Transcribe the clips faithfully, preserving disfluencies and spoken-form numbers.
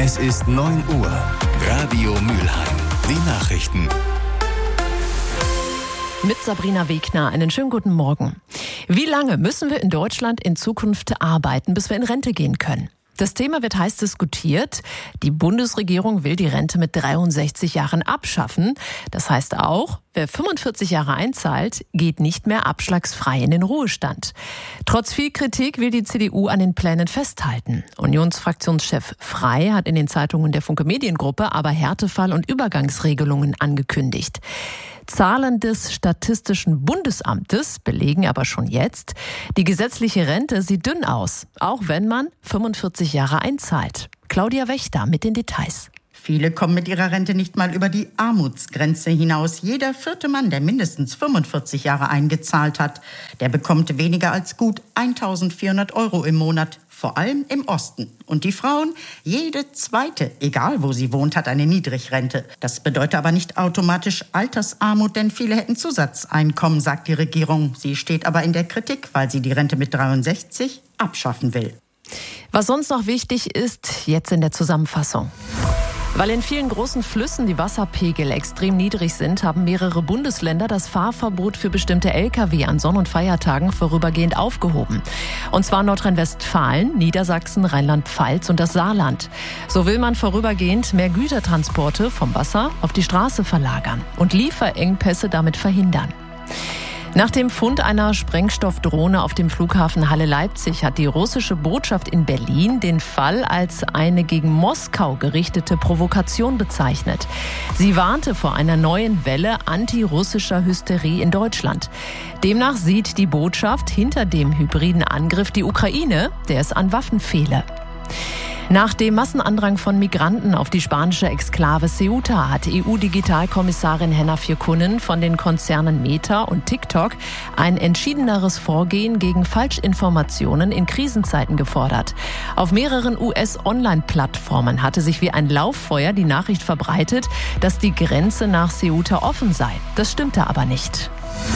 Es ist neun Uhr. Radio Mülheim. Die Nachrichten. Mit Sabrina Wegner. Einen schönen guten Morgen. Wie lange müssen wir in Deutschland in Zukunft arbeiten, bis wir in Rente gehen können? Das Thema wird heiß diskutiert. Die Bundesregierung will die Rente mit dreiundsechzig Jahren abschaffen. Das heißt auch, wer fünfundvierzig Jahre einzahlt, geht nicht mehr abschlagsfrei in den Ruhestand. Trotz viel Kritik will die C D U an den Plänen festhalten. Unionsfraktionschef Frey hat in den Zeitungen der Funke Mediengruppe aber Härtefall- und Übergangsregelungen angekündigt. Zahlen des Statistischen Bundesamtes belegen aber schon jetzt, die gesetzliche Rente sieht dünn aus, auch wenn man fünfundvierzig Jahre einzahlt. Claudia Wächter mit den Details. Viele kommen mit ihrer Rente nicht mal über die Armutsgrenze hinaus. Jeder vierte Mann, der mindestens fünfundvierzig Jahre eingezahlt hat, der bekommt weniger als gut eintausendvierhundert Euro im Monat, vor allem im Osten. Und die Frauen, jede zweite, egal wo sie wohnt, hat eine Niedrigrente. Das bedeutet aber nicht automatisch Altersarmut, denn viele hätten Zusatzeinkommen, sagt die Regierung. Sie steht aber in der Kritik, weil sie die Rente mit dreiundsechzig abschaffen will. Was sonst noch wichtig ist, jetzt in der Zusammenfassung. Weil in vielen großen Flüssen die Wasserpegel extrem niedrig sind, haben mehrere Bundesländer das Fahrverbot für bestimmte L K W an Sonn- und Feiertagen vorübergehend aufgehoben. Und zwar Nordrhein-Westfalen, Niedersachsen, Rheinland-Pfalz und das Saarland. So will man vorübergehend mehr Gütertransporte vom Wasser auf die Straße verlagern und Lieferengpässe damit verhindern. Nach dem Fund einer Sprengstoffdrohne auf dem Flughafen Halle-Leipzig hat die russische Botschaft in Berlin den Fall als eine gegen Moskau gerichtete Provokation bezeichnet. Sie warnte vor einer neuen Welle antirussischer Hysterie in Deutschland. Demnach sieht die Botschaft hinter dem hybriden Angriff die Ukraine, der es an Waffen fehle. Nach dem Massenandrang von Migranten auf die spanische Exklave Ceuta hat E U-Digitalkommissarin Henna Virkkunen von den Konzernen Meta und TikTok ein entschiedeneres Vorgehen gegen Falschinformationen in Krisenzeiten gefordert. Auf mehreren U S-Online-Plattformen hatte sich wie ein Lauffeuer die Nachricht verbreitet, dass die Grenze nach Ceuta offen sei. Das stimmte aber nicht.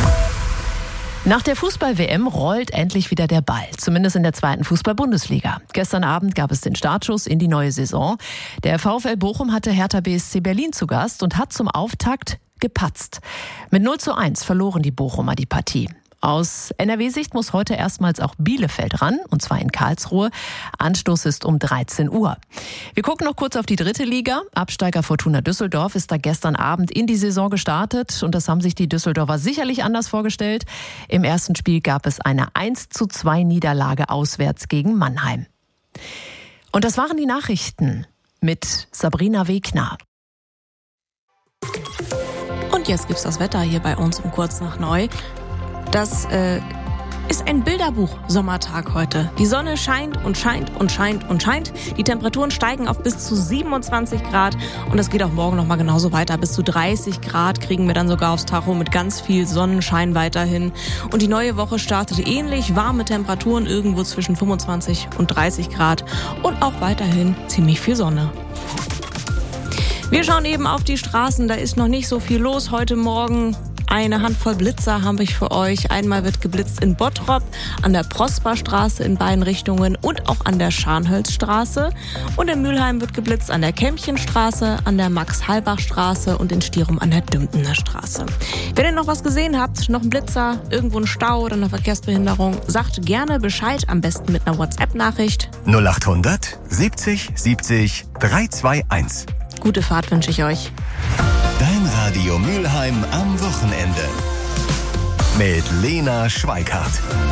Nach der Fußball-W M rollt endlich wieder der Ball, zumindest in der zweiten Fußball-Bundesliga. Gestern Abend gab es den Startschuss in die neue Saison. Der VfL Bochum hatte Hertha B S C Berlin zu Gast und hat zum Auftakt gepatzt. Mit null zu eins verloren die Bochumer die Partie. Aus N R W-Sicht muss heute erstmals auch Bielefeld ran, und zwar in Karlsruhe. Anstoß ist um dreizehn Uhr. Wir gucken noch kurz auf die dritte Liga. Absteiger Fortuna Düsseldorf ist da gestern Abend in die Saison gestartet und das haben sich die Düsseldorfer sicherlich anders vorgestellt. Im ersten Spiel gab es eine eins zu zwei Niederlage auswärts gegen Mannheim. Und das waren die Nachrichten mit Sabrina Wegner. Und jetzt gibt's das Wetter hier bei uns um kurz nach neu. Das äh, ist ein Bilderbuch-Sommertag heute. Die Sonne scheint und scheint und scheint und scheint. Die Temperaturen steigen auf bis zu siebenundzwanzig Grad und es geht auch morgen noch mal genauso weiter. Bis zu dreißig Grad kriegen wir dann sogar aufs Tacho mit ganz viel Sonnenschein weiterhin. Und die neue Woche startet ähnlich. Warme Temperaturen irgendwo zwischen fünfundzwanzig und dreißig Grad und auch weiterhin ziemlich viel Sonne. Wir schauen eben auf die Straßen. Da ist noch nicht so viel los heute Morgen. Eine Handvoll Blitzer habe ich für euch. Einmal wird geblitzt in Bottrop, an der Prosperstraße in beiden Richtungen und auch an der Scharnhölzstraße. Und in Mülheim wird geblitzt an der Kämpchenstraße, an der Max-Halbach-Straße und in Stirum an der Dümpener Straße. Wenn ihr noch was gesehen habt, noch ein Blitzer, irgendwo ein Stau oder eine Verkehrsbehinderung, sagt gerne Bescheid, am besten mit einer WhatsApp-Nachricht. null achthundert siebzig siebzig dreihunderteinundzwanzig. Gute Fahrt wünsche ich euch. Dein Radio Mülheim am Wochenende. Mit Lena Schweikart.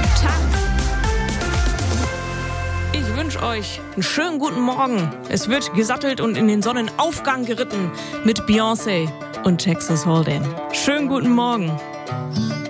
Ich wünsche euch einen schönen guten Morgen. Es wird gesattelt und in den Sonnenaufgang geritten mit Beyoncé und Texas Hold'em. Schönen guten Morgen.